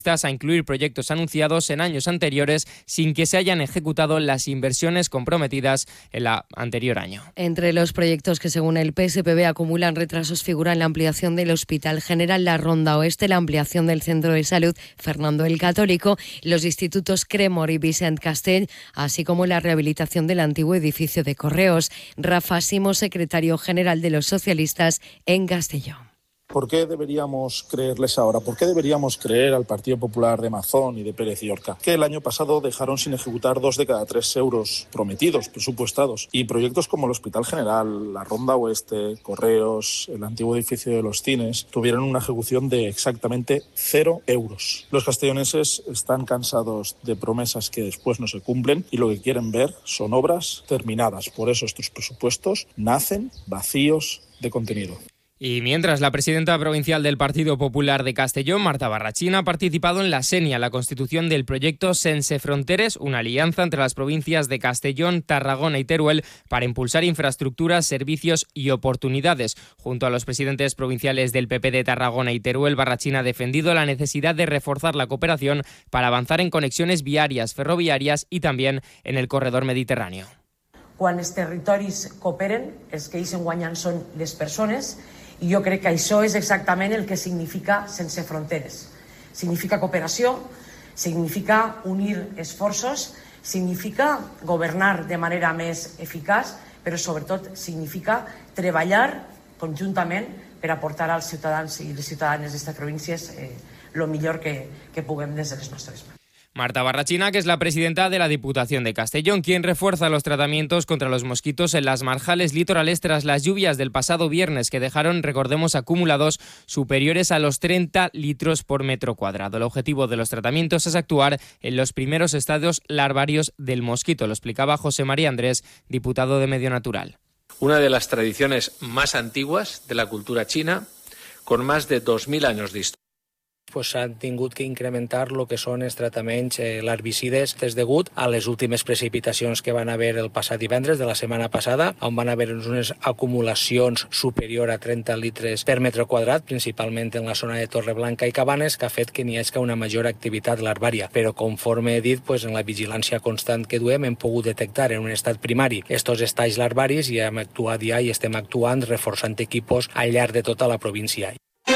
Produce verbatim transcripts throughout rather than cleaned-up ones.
a incluir proyectos anunciados en años anteriores sin que se hayan ejecutado las inversiones comprometidas en el anterior año. Entre los proyectos que según el P S P B acumulan retrasos figuran la ampliación del Hospital General La Ronda Oeste, la ampliación del Centro de Salud Fernando el Católico, los institutos Cremor y Vicent Castell, así como la rehabilitación del antiguo edificio de Correos. Rafa Simo, secretario general de los socialistas en Castellón. ¿Por qué deberíamos creerles ahora? ¿Por qué deberíamos creer al Partido Popular de Mazón y de Pérez y Orca? Que el año pasado dejaron sin ejecutar dos de cada tres euros prometidos, presupuestados. Y proyectos como el Hospital General, la Ronda Oeste, Correos, el antiguo edificio de los Cines, tuvieron una ejecución de exactamente cero euros. Los castelloneses están cansados de promesas que después no se cumplen y lo que quieren ver son obras terminadas. Por eso estos presupuestos nacen vacíos de contenido. Y mientras, la presidenta provincial del Partido Popular de Castellón, Marta Barrachina, ha participado en la Senia, la constitución del proyecto Sense Fronteres, una alianza entre las provincias de Castellón, Tarragona y Teruel para impulsar infraestructuras, servicios y oportunidades. Junto a los presidentes provinciales del P P de Tarragona y Teruel, Barrachina ha defendido la necesidad de reforzar la cooperación para avanzar en conexiones viarias, ferroviarias y también en el corredor mediterráneo. Quan els territoris cooperen, els que hi se'n guanyen són les persones. I jo crec que això és exactament el que significa Sense Fronteres. Significa cooperació, significa unir esforços, significa governar de manera més eficaç, però sobretot significa treballar conjuntament per aportar als ciutadans i les ciutadanes d'aquestes províncies eh, lo millor que, que puguem des de les nostres mans. Marta Barrachina, que es la presidenta de la Diputación de Castellón, quien refuerza los tratamientos contra los mosquitos en las marjales litorales tras las lluvias del pasado viernes, que dejaron, recordemos, acumulados superiores a los treinta litros por metro cuadrado. El objetivo de los tratamientos es actuar en los primeros estadios larvarios del mosquito, lo explicaba José María Andrés, diputado de Medio Natural. Una de las tradiciones más antiguas de la cultura china, con más de dos mil años de historia. Pues s'han tingut que incrementar el que són els tractaments eh, larvicides des degut a les últimes precipitacions que van haver el passat divendres de la setmana passada, on van haver unes acumulacions superior a trenta litres per metre quadrat, principalment en la zona de Torreblanca i Cabanes, que ha fet que n'hi hagi una major activitat larvària. Però conforme he dit, pues, en la vigilància constant que duem hem pogut detectar en un estat primari estos estalls larvaris i hem actuat ja i estem actuant reforçant equipos al llarg de tota la província.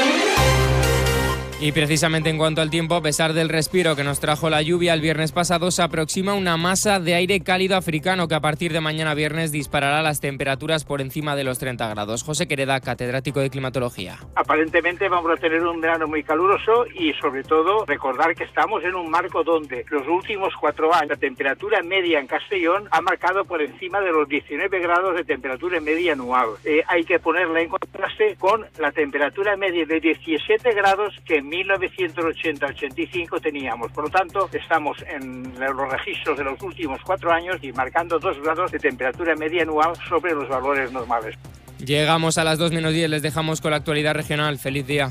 Y precisamente en cuanto al tiempo, a pesar del respiro que nos trajo la lluvia el viernes pasado, se aproxima una masa de aire cálido africano que a partir de mañana viernes disparará las temperaturas por encima de los treinta grados. José Quereda, catedrático de climatología. Aparentemente vamos a tener un verano muy caluroso y sobre todo recordar que estamos en un marco donde los últimos cuatro años la temperatura media en Castellón ha marcado por encima de los diecinueve grados de temperatura media anual. Eh, hay que ponerla en contraste con la temperatura media de diecisiete grados que en mil novecientos ochenta ochenta y cinco teníamos. Por lo tanto, estamos en los registros de los últimos cuatro años y marcando dos grados de temperatura media anual sobre los valores normales. Llegamos a las dos menos diez, les dejamos con la actualidad regional. Feliz día.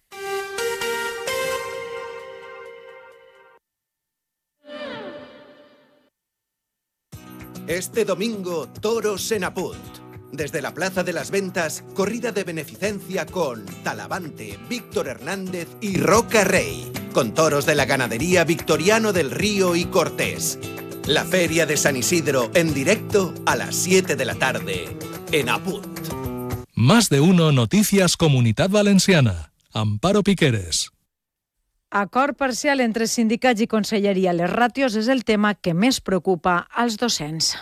Este domingo, toros en Apunt. Desde la Plaza de las Ventas, corrida de beneficencia con Talavante, Víctor Hernández y Roca Rey, con toros de la ganadería Victoriano del Río y Cortés. La Feria de San Isidro en directo a las siete de la tarde en Apunt. Más de uno Noticias Comunitat Valenciana. Amparo Piqueres. Acord parcial entre sindicats i conselleria. Les ràtios és el tema que més preocupa als docents.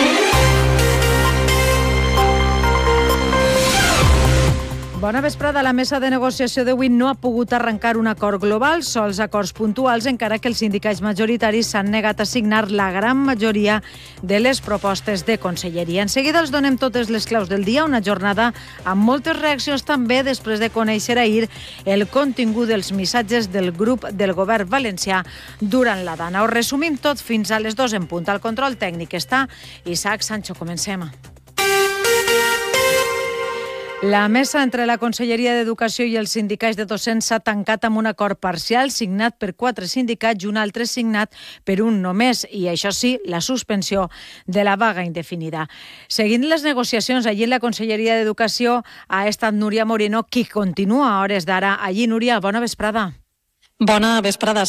Bona vesprada. La mesa de negociació d'avui no ha pogut arrencar un acord global, sols acords puntuals, encara que els sindicats majoritaris s'han negat a signar la gran majoria de les propostes de conselleria. En seguida els donem totes les claus del dia, una jornada amb moltes reaccions també després de conèixer ahir el contingut dels missatges del grup del govern valencià durant la dana. Ho resumim tot fins a les dues en punt. Al control tècnic està Isaac Sancho. Comencem. La mesa entre la Conselleria d'Educació i els sindicats de docents s'ha tancat amb un acord parcial signat per quatre sindicats i un altre signat per un només, i això sí, la suspensió de la vaga indefinida. Seguint les negociacions allí en la Conselleria d'Educació ha estat Núria Moreno, qui continua a hores d'ara. Allí, Núria, bona vesprada. Bona vesprada.